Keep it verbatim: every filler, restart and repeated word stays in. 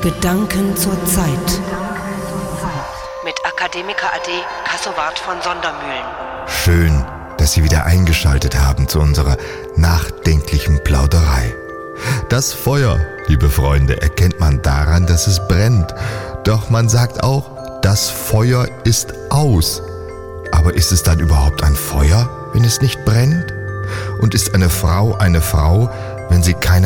Gedanken zur Zeit. Mit Akademiker A D Kassowart von Sondermühlen. Schön, dass Sie wieder eingeschaltet haben zu unserer nachdenklichen Plauderei. Das Feuer, liebe Freunde, erkennt man daran, dass es brennt. Doch man sagt auch, das Feuer ist aus. Aber ist es dann überhaupt ein Feuer, wenn es nicht brennt? Und ist eine Frau eine Frau, wenn sie keine